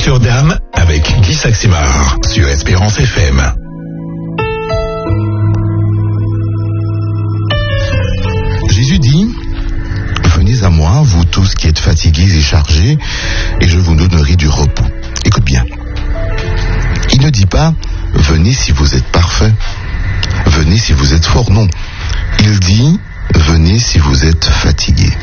Culture d'âme avec Guy Saximard sur Espérance FM. Jésus dit: venez à moi, vous tous qui êtes fatigués et chargés, et je vous donnerai du repos. Écoute bien. Il ne dit pas: venez si vous êtes parfait, venez si vous êtes fort. Non. Il dit: venez si vous êtes fatigués.